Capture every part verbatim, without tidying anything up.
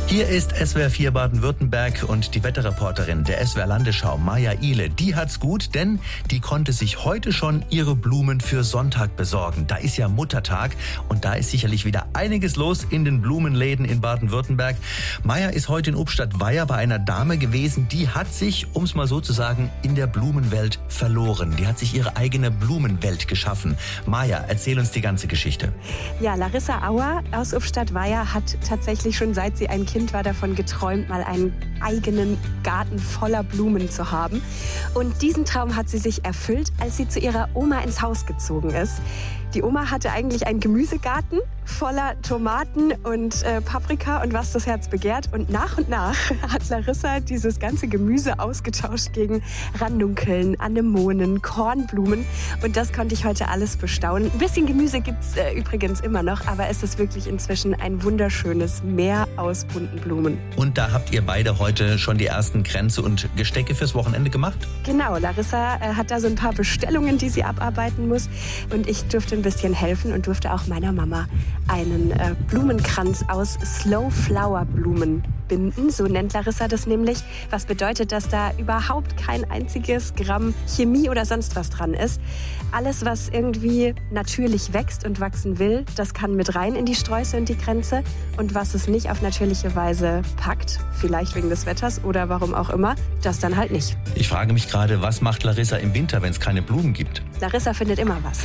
Hier ist S W R vier Baden-Württemberg und die Wetterreporterin der S W R Landesschau, Maja Ihle. Die hat's gut, denn die konnte sich heute schon ihre Blumen für Sonntag besorgen. Da ist ja Muttertag und da ist sicherlich wieder einiges los in den Blumenläden in Baden-Württemberg. Maja ist heute in Ubstadt-Weiher bei einer Dame gewesen, die hat sich, um es mal so zu sagen, in der Blumenwelt verloren. Die hat sich ihre eigene Blumenwelt geschaffen. Maja, erzähl uns die ganze Geschichte. Ja, Larissa Auer aus Ubstadt-Weiher hat tatsächlich schon seit sie ein Kind war davon geträumt, mal einen eigenen Garten voller Blumen zu haben. Und diesen Traum hat sie sich erfüllt, als sie zu ihrer Oma ins Haus gezogen ist. Die Oma hatte eigentlich einen Gemüsegarten voller Tomaten und äh, Paprika und was das Herz begehrt. Und nach und nach hat Larissa dieses ganze Gemüse ausgetauscht gegen Ranunkeln, Anemonen, Kornblumen. Und das konnte ich heute alles bestaunen. Ein bisschen Gemüse gibt's äh, übrigens immer noch, aber es ist wirklich inzwischen ein wunderschönes Meer aus bunten Blumen. Und da habt ihr beide heute schon die ersten Kränze und Gestecke fürs Wochenende gemacht? Genau, Larissa äh, hat da so ein paar Bestellungen, die sie abarbeiten muss. Und ich durfte ein bisschen helfen und durfte auch meiner Mama einen äh, Blumenkranz aus Slow Flower Blumen binden. So nennt Larissa das nämlich. Was bedeutet, dass da überhaupt kein einziges Gramm Chemie oder sonst was dran ist. Alles, was irgendwie natürlich wächst und wachsen will, das kann mit rein in die Sträuße und die Kränze. Und was es nicht auf natürliche Weise packt, vielleicht wegen des Wetters oder warum auch immer, das dann halt nicht. Ich frage mich gerade, was macht Larissa im Winter, wenn es keine Blumen gibt? Larissa findet immer was.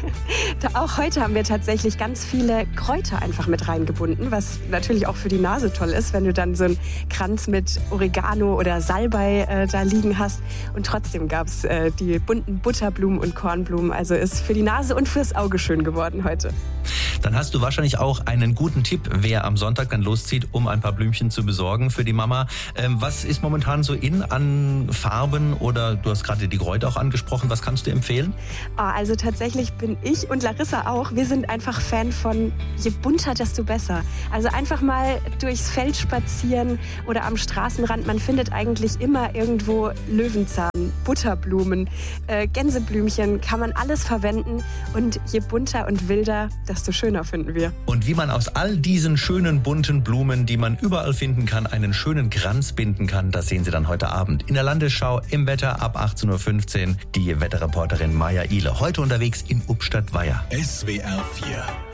Auch heute haben wir tatsächlich ganz viele Kräuter einfach mit reingebunden, was natürlich auch für die Nase toll ist, wenn du dann so einen Kranz mit Oregano oder Salbei äh, da liegen hast. Und trotzdem gab es äh, die bunten Butterblumen und Kornblumen. Also ist für die Nase und fürs Auge schön geworden heute. Dann hast du wahrscheinlich auch einen guten Tipp, wer am Sonntag dann loszieht, um ein paar Blümchen zu besorgen für die Mama. Ähm, was ist momentan so in an Farben oder du hast gerade die Kräuter auch angesprochen. Was kannst du empfehlen? Also tatsächlich bin ich und Larissa auch, wir sind einfach Fan von je bunter, desto besser. Also einfach mal durchs Feld spazieren oder am Straßenrand. Man findet eigentlich immer irgendwo Löwenzahn, Butterblumen, äh, Gänseblümchen, kann man alles verwenden. Und je bunter und wilder, desto schöner finden wir. Und wie man aus all diesen schönen bunten Blumen, die man überall finden kann, einen schönen Kranz binden kann, das sehen Sie dann heute Abend in der Landesschau im Wetter ab achtzehn Uhr fünfzehn. Die Wetterreporterin Maja Ihle, heute unterwegs in Ubstadt-Weiher. S W R vier